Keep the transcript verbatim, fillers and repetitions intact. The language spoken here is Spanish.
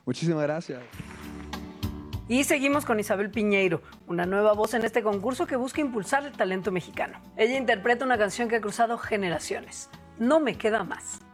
Muchísimas gracias. Y seguimos con Isabel Piñeiro, una nueva voz en este concurso que busca impulsar el talento mexicano. Ella interpreta una canción que ha cruzado generaciones. No me queda más.